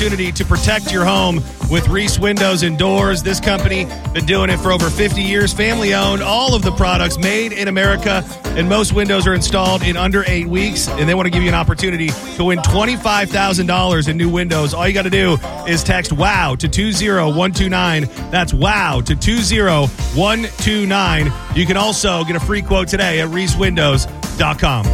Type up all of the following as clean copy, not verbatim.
opportunity to protect your home with Reese Windows and Doors. This company been doing it for over 50 years. Family owned. All of the products made in America, and most windows are installed in under 8 weeks. And they want to give you an opportunity to win $25,000 in new windows. All you got to do is text WOW to 20129. That's WOW to 20129. You can also get a free quote today at reesewindows.com.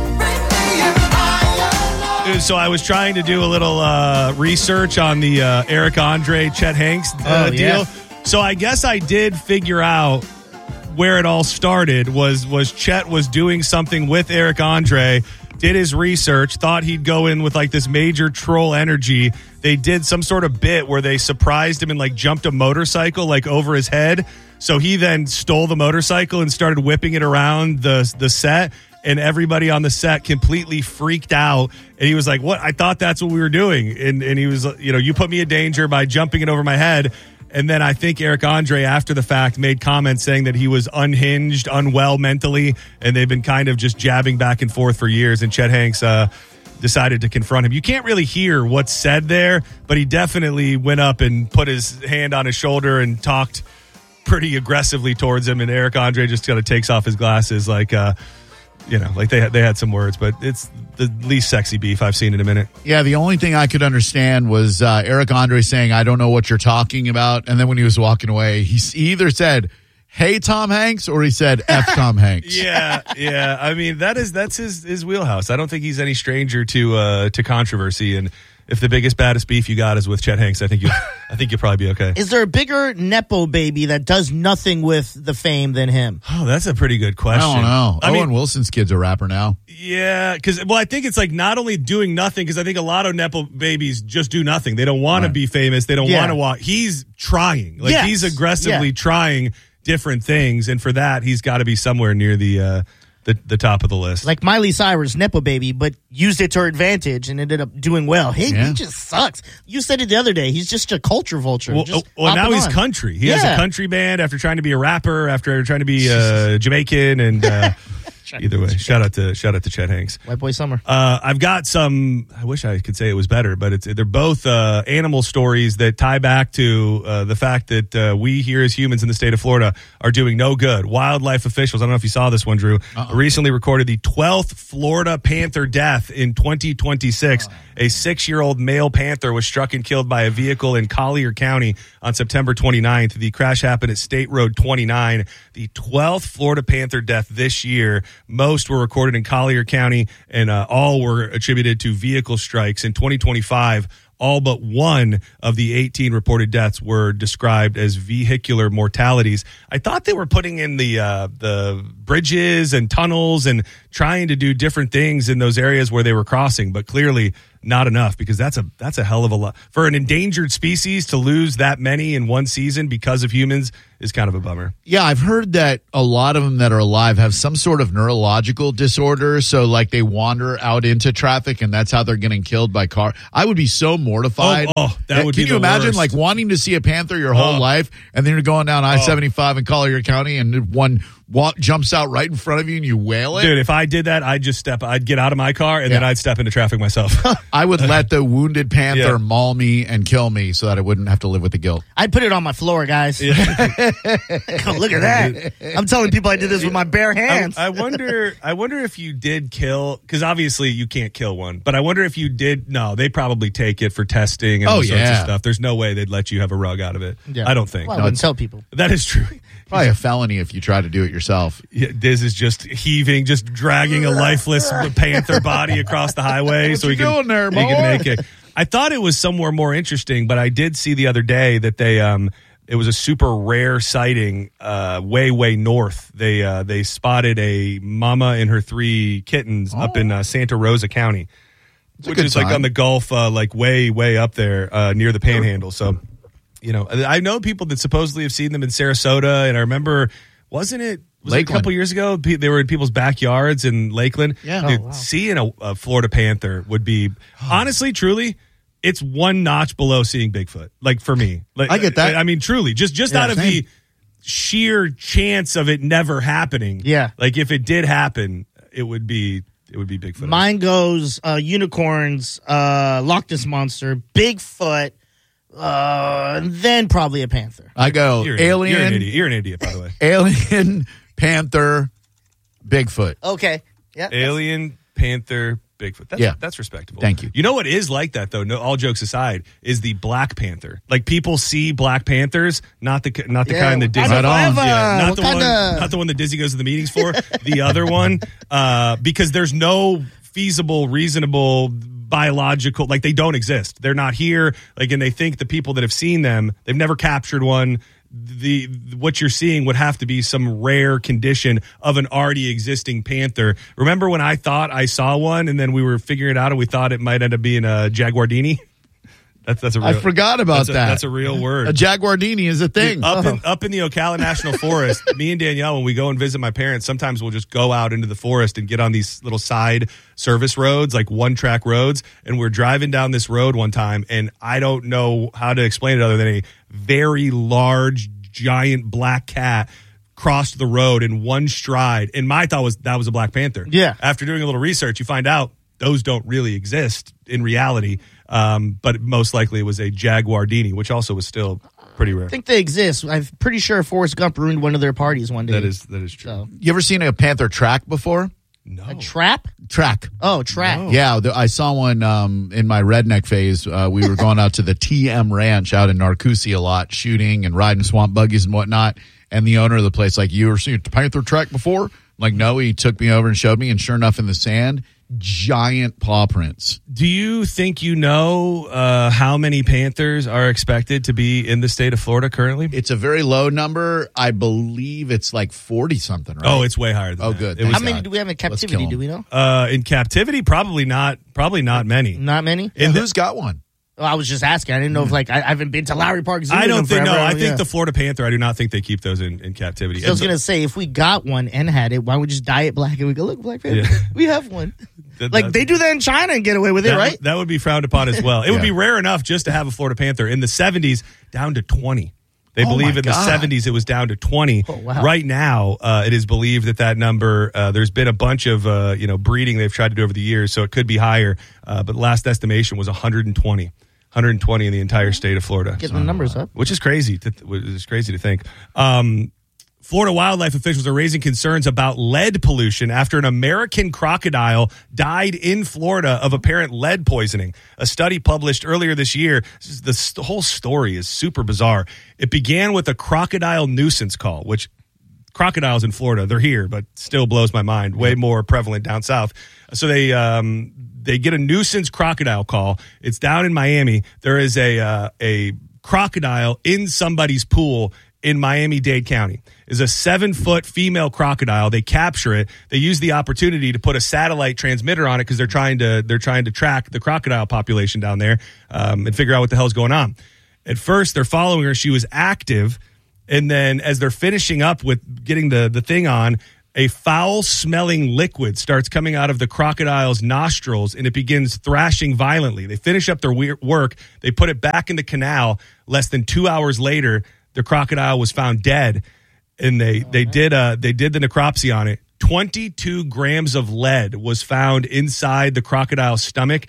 So I was trying to do a little research on the Eric Andre, Chet Hanks deal. Yeah. So I guess I did figure out where it all started was Chet was doing something with Eric Andre, did his research, thought he'd go in with like this major troll energy. They did some sort of bit where they surprised him and like jumped a motorcycle like over his head. So he then stole the motorcycle and started whipping it around the set. And everybody on the set completely freaked out. And he was like, what? I thought that's what we were doing. And he was, you put me in danger by jumping it over my head. And then I think Eric Andre, after the fact, made comments saying that he was unhinged, unwell mentally. And they've been kind of just jabbing back and forth for years. And Chet Hanks decided to confront him. You can't really hear what's said there, but he definitely went up and put his hand on his shoulder and talked pretty aggressively towards him. And Eric Andre just kind of takes off his glasses like... like they had some words, but it's the least sexy beef I've seen in a minute. Yeah, the only thing I could understand was Eric Andre saying, I don't know what you're talking about. And then when he was walking away, he either said, hey, Tom Hanks, or he said, F Tom Hanks. Yeah. I mean, that's his wheelhouse. I don't think he's any stranger to controversy. And if the biggest, baddest beef you got is with Chet Hanks, I think you'll probably be okay. Is there a bigger Nepo baby that does nothing with the fame than him? Oh, that's a pretty good question. I don't know. Owen Wilson's kid's a rapper now. Yeah, I think it's like not only doing nothing, because I think a lot of Nepo babies just do nothing. They don't want to be famous. They don't want to walk. He's trying. He's aggressively trying different things. And for that, he's got to be somewhere near the top of the list. Like Miley Cyrus, Nepo baby, but used it to her advantage and ended up doing well. He just sucks. You said it the other day. He's just a culture vulture. Well, now he's country. He has a country band after trying to be a rapper, after trying to be Jamaican, and either way, shout out to Chet Hanks. White Boy Summer. I've got some. I wish I could say it was better, but they're both animal stories that tie back to the fact that we here as humans in the state of Florida are doing no good. Wildlife officials, I don't know if you saw this one, Drew, recently recorded the 12th Florida panther death in 2026. A 6-year-old male panther was struck and killed by a vehicle in Collier County on September 29th. The crash happened at State Road 29. The 12th Florida panther death this year. Most were recorded in Collier County, and all were attributed to vehicle strikes. In 2025, all but one of the 18 reported deaths were described as vehicular mortalities. I thought they were putting in the bridges and tunnels and trying to do different things in those areas where they were crossing, but clearly not enough, because that's a hell of a lot. For an endangered species to lose that many in one season because of humans is kind of a bummer. Yeah, I've heard that a lot of them that are alive have some sort of neurological disorder, so like they wander out into traffic and that's how they're getting killed by car. I would be so mortified. That would be the Can you imagine worst. like wanting to see a panther your whole life, and then you're going down I-75 in Collier County and one jumps out right in front of you and you wail it? Dude, if I did that, I'd get out of my car and then I'd step into traffic myself. I would let the wounded panther maul me and kill me so that I wouldn't have to live with the guilt. I'd put it on my floor, guys. Look at that. I'm telling people I did this with my bare hands. I wonder if you did kill, because obviously you can't kill one, but I wonder if you did. No, they probably take it for testing and all sorts of stuff. There's no way they'd let you have a rug out of it. Yeah. I don't think. Well, I wouldn't tell people. That is true. Probably a felony if you try to do it yourself. Yeah, Diz is just heaving, just dragging a lifeless panther body across the highway so he can make it. I thought it was somewhere more interesting, but I did see the other day that it was a super rare sighting way north. They spotted a mama and her 3 kittens up in Santa Rosa County, which is like on the Gulf, like way up there near the Panhandle. So, I know people that supposedly have seen them in Sarasota, and I remember, was it a couple years ago? They were in people's backyards in Lakeland. Yeah. Dude, seeing a Florida panther would be, honestly, truly, it's one notch below seeing Bigfoot. Like, for me. Like, I get that. I mean, truly, just out of the sheer chance of it never happening. Yeah. Like, if it did happen, it would be It would be Bigfoot. Mine goes unicorns, Loch Ness Monster, Bigfoot, then probably a panther. I go alien. You're an idiot, by the way. Alien, panther, Bigfoot. Okay. Yeah. Alien, panther, Bigfoot. That's respectable. Thank you. You know what is like that though? No, all jokes aside, is the Black Panther. Like people see Black Panthers, not the kind that Disney. Right on. Yeah, not the one that Disney goes to the meetings for. The other one, because there's no feasible, reasonable, biological. Like they don't exist. They're not here. Like, and they think the people that have seen them, they've never captured one. What you're seeing would have to be some rare condition of an already existing panther. Remember when I thought I saw one and then we were figuring it out and we thought it might end up being a jaguardini? That's a real, I forgot about that. That's a real word. A jaguardini is a thing. Up in the Ocala National Forest, me and Danielle, when we go and visit my parents, sometimes we'll just go out into the forest and get on these little side service roads, like one-track roads, and we're driving down this road one time, and I don't know how to explain it other than a very large, giant black cat crossed the road in one stride, and my thought was that was a Black Panther. Yeah. After doing a little research, you find out those don't really exist in reality. But most likely it was a jaguardini, which also was still pretty rare. I think they exist. I'm pretty sure Forrest Gump ruined one of their parties one day. That is true. So. You ever seen a panther track before? No. A trap? Track. Oh, track. No. Yeah, I saw one in my redneck phase. We were going out to the TM Ranch out in Narcoossee a lot, shooting and riding swamp buggies and whatnot. And the owner of the place, like, you ever seen a panther track before? I'm like, no. He took me over and showed me, and sure enough, in the sand, giant paw prints. Do you think you know how many panthers are expected to be in the state of Florida currently? It's a very low number. I believe it's like 40-something, right? Oh, it's way higher than that. Good. How many do we have in captivity? Do we know? In captivity, probably not many. Not many? And who's got one? Well, I was just asking. I didn't know if, like, I haven't been to Lowry Park Zoo. I don't think, forever. no. I think the Florida panther, I do not think they keep those in captivity. So I was going to say, if we got one and had it, why would we just dye it black and we go, look, Black Panther, we have one. They do that in China and get away with it, right? That would be frowned upon as well. It would be rare enough just to have a Florida panther. In the 70s, down to 20. They believe in the 70s it was down to 20. Oh, wow. Right now, it is believed that number, there's been a bunch of breeding they've tried to do over the years, so it could be higher. But last estimation was 120. 120 in the entire state of Florida. Getting the numbers up. Which is crazy. It's crazy to think. Florida wildlife officials are raising concerns about lead pollution after an American crocodile died in Florida of apparent lead poisoning. A study published earlier this year, the whole story is super bizarre. It began with a crocodile nuisance call, which crocodiles in Florida, they're here, but still blows my mind. Way more prevalent down south. So they get a nuisance crocodile call. It's down in Miami. There is a crocodile in somebody's pool in Miami-Dade County. Is a 7-foot female crocodile. They capture it. They use the opportunity to put a satellite transmitter on it because they're trying to track the crocodile population down there and figure out what the hell's going on. At first, they're following her. She was active, and then as they're finishing up with getting the thing on, a foul-smelling liquid starts coming out of the crocodile's nostrils, and it begins thrashing violently. They finish up their work. They put it back in the canal. Less than 2 hours later, the crocodile was found dead, and they did the necropsy on it. 22 grams of lead was found inside the crocodile's stomach.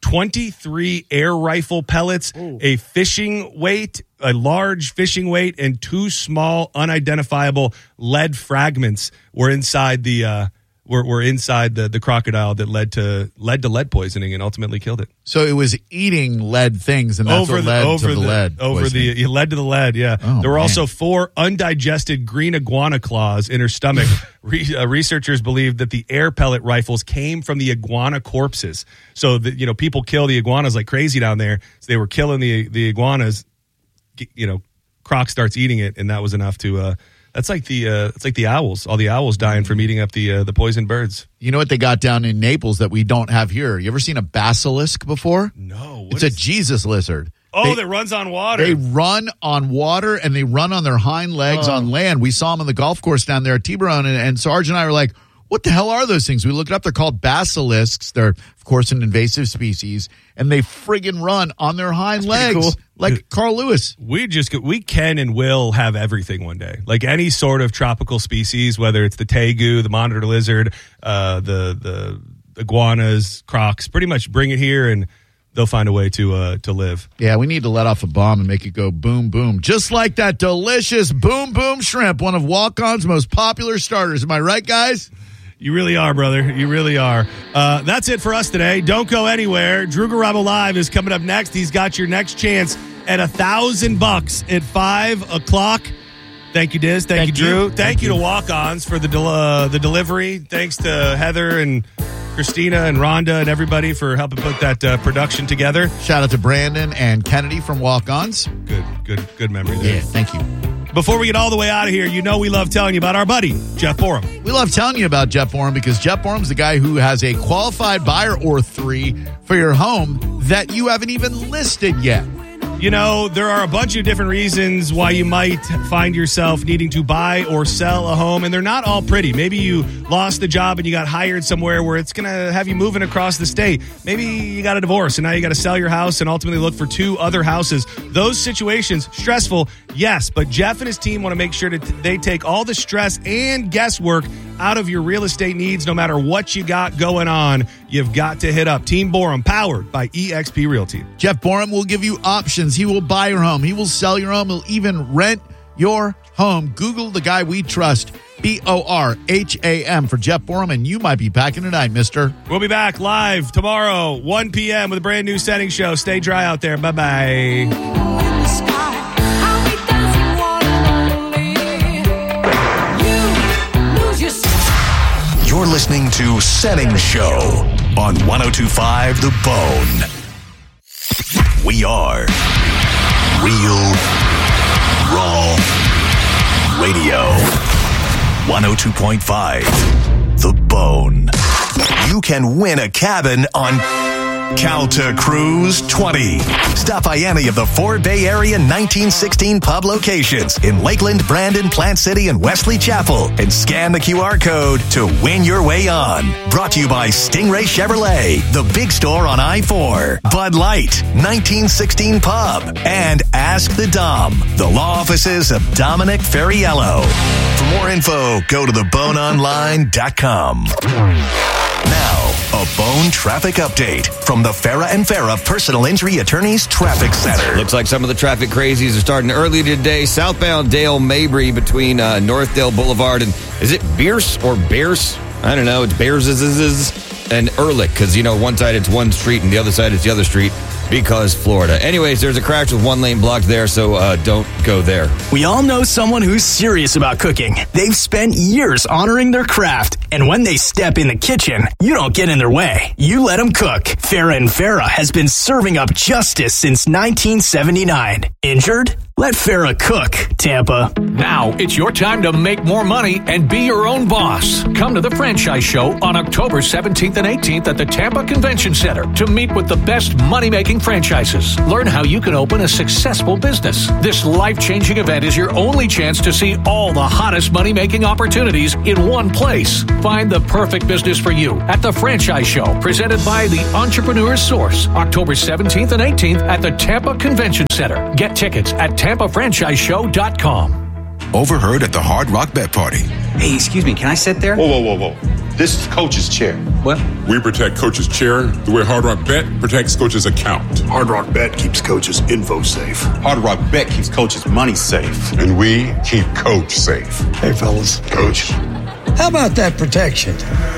23 air rifle pellets, a large fishing weight, and 2 small unidentifiable lead fragments were inside the crocodile that led to lead poisoning and ultimately killed it. So it was eating lead things, and that's what led to the lead. It led to the lead, yeah. There were also 4 undigested green iguana claws in her stomach. Researchers believe that the air pellet rifles came from the iguana corpses. So that people kill the iguanas like crazy down there. So they were killing the iguanas. Croc starts eating it, and that was enough to. It's like the owls. All the owls dying from eating up the poisoned birds. You know what they got down in Naples that we don't have here? You ever seen a basilisk before? No. It's a Jesus lizard. That runs on water. They run on water, and they run on their hind legs on land. We saw them on the golf course down there at Tiburon, and Sarge and I were like, what the hell are those things? We looked it up. They're called basilisks. They're, of course, an invasive species, and they friggin' run on their hind legs cool. like Carl Lewis. We can and will have everything one day. Like any sort of tropical species, whether it's the tegu, the monitor lizard, the iguanas, crocs. Pretty much bring it here, and they'll find a way to live. Yeah, we need to let off a bomb and make it go boom, boom. Just like that delicious Boom Boom Shrimp, one of Walk-On's most popular starters. Am I right, guys? You really are, brother. You really are. That's it for us today. Don't go anywhere. Drew Garabo Live is coming up next. He's got your next chance at $1,000 at 5 o'clock. Thank you, Diz. Thank you, Drew. Thank you to Walk-Ons for the delivery. Thanks to Heather and Christina and Rhonda and everybody for helping put that production together. Shout out to Brandon and Kennedy from Walk-Ons. Good memory there. Yeah, thank you. Before we get all the way out of here, we love telling you about our buddy, Jeff Borum. We love telling you about Jeff Borum because Jeff Borum's the guy who has a qualified buyer or 3 for your home that you haven't even listed yet. There are a bunch of different reasons why you might find yourself needing to buy or sell a home, and they're not all pretty. Maybe you lost the job and you got hired somewhere where it's going to have you moving across the state. Maybe you got a divorce and now you got to sell your house and ultimately look for 2 other houses. Those situations, stressful, yes, but Jeff and his team want to make sure that they take all the stress and guesswork out of your real estate needs. No matter what you got going on, you've got to hit up Team Borum, powered by eXp Realty. Jeff Borum will give you options. He will buy your home. He will sell your home. He'll even rent your home. Google the guy we trust, Borham, for Jeff Borum, and you might be packing tonight, mister. We'll be back live tomorrow, 1 p.m. with a brand new setting show. Stay dry out there. Bye-bye. You're listening to Setting Show on 102.5 The Bone. We are Real Raw Radio. 102.5 The Bone. You can win a cabin on Calta Cruise 20. Stop by any of the 4 Bay Area 1916 pub locations in Lakeland, Brandon, Plant City, and Wesley Chapel and scan the QR code to win your way on. Brought to you by Stingray Chevrolet, the big store on I-4, Bud Light, 1916 Pub, and Ask the Dom, the law offices of Dominic Ferriello. For more info, go to theboneonline.com. Now, a Bone traffic update from the Farah and Farah Personal Injury Attorneys Traffic Center. Looks like some of the traffic crazies are starting early today. Southbound Dale Mabry between Northdale Boulevard and, is it Bierce or Bears? I don't know. It's Bears and Ehrlich, because, one side it's one street and the other side it's the other street because Florida. Anyways, there's a crash with 1 lane blocked there, so don't go there. We all know someone who's serious about cooking. They've spent years honoring their craft, and when they step in the kitchen, you don't get in their way. You let them cook. Farah and Farah has been serving up justice since 1979. Injured? Let Farah cook, Tampa. Now it's your time to make more money and be your own boss. Come to the Franchise Show on October 17th and 18th at the Tampa Convention Center to meet with the best money-making franchises. Learn how you can open a successful business. This life-changing event is your only chance to see all the hottest money-making opportunities in one place. Find the perfect business for you at the Franchise Show, presented by the Entrepreneur's Source, October 17th and 18th at the Tampa Convention Center. Get tickets at TampaFranchiseShow.com. Overheard at the Hard Rock Bet Party. Hey, excuse me, can I sit there? Whoa. This is Coach's chair. What? We protect Coach's chair the way Hard Rock Bet protects Coach's account. Hard Rock Bet keeps Coach's info safe. Hard Rock Bet keeps Coach's money safe. And we keep Coach safe. Hey, fellas. Coach. How about that protection?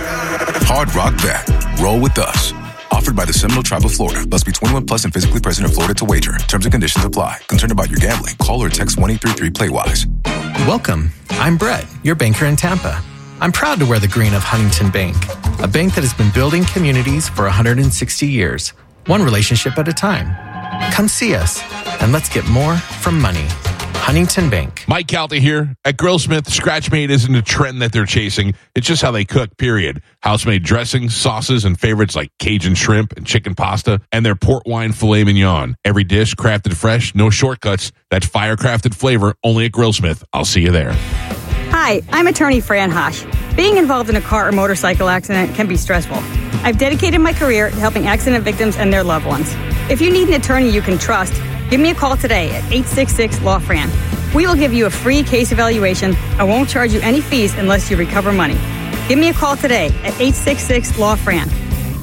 Hard Rock Bet. Roll with us. Offered by the Seminole Tribe of Florida. Must be 21 plus and physically present in Florida to wager. Terms and conditions apply. Concerned about your gambling? Call or text 1-833-PLAY-WISE. Welcome. I'm Brett, your banker in Tampa. I'm proud to wear the green of Huntington Bank, a bank that has been building communities for 160 years, one relationship at a time. Come see us, and let's get more from money. Huntington Bank. Mike Calta here. At Grillsmith, Scratch Made isn't a trend that they're chasing. It's just how they cook, period. House-made dressings, sauces, and favorites like Cajun shrimp and chicken pasta, and their port wine filet mignon. Every dish crafted fresh, no shortcuts. That's fire-crafted flavor only at Grillsmith. I'll see you there. Hi, I'm attorney Fran Hosh. Being involved in a car or motorcycle accident can be stressful. I've dedicated my career to helping accident victims and their loved ones. If you need an attorney you can trust, give me a call today at 866-LAW-FRAN. We will give you a free case evaluation and won't charge you any fees unless you recover money. Give me a call today at 866-LAW-FRAN.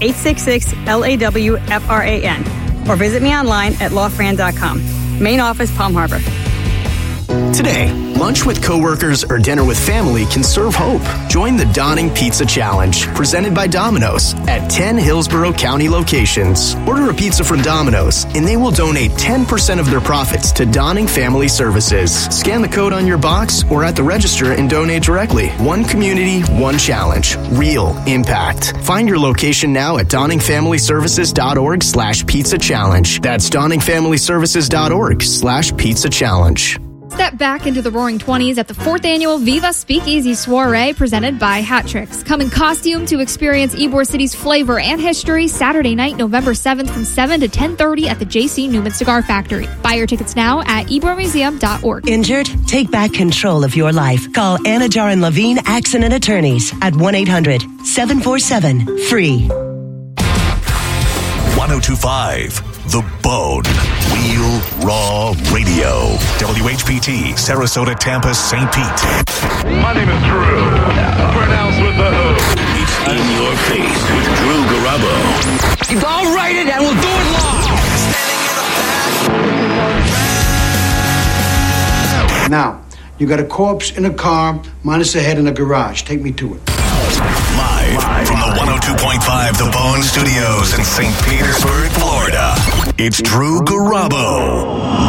866-LAW-FRAN or visit me online at lawfran.com. Main office, Palm Harbor. Today, lunch with coworkers or dinner with family can serve hope. Join the Donning Pizza Challenge, presented by Domino's, at 10 Hillsborough County locations. Order a pizza from Domino's, and they will donate 10% of their profits to Donning Family Services. Scan the code on your box or at the register and donate directly. One community, one challenge. Real impact. Find your location now at DonningFamilyServices.org/pizza challenge. That's DonningFamilyServices.org/pizza challenge. Step back into the Roaring 20s at the 4th Annual Viva Speakeasy Soiree presented by Hat Tricks. Come in costume to experience Ybor City's flavor and history Saturday night, November 7th from 7 to 10:30 at the J.C. Newman Cigar Factory. Buy your tickets now at YborMuseum.org. Injured? Take back control of your life. Call Anajar and Levine Accident Attorneys at 1-800-747-FREE. 1025 The Bone. Real Raw Radio. WHPT, Sarasota, Tampa, St. Pete. My name is Drew. Pronounced with the O. It's In Your Face with Drew Garabo. I'll write it and we'll do it live. Now, you got a corpse in a car, minus a head in a garage. Take me to it. Live from the 102.5 The Bone Studios in St. Petersburg, Florida. It's Drew Garabo.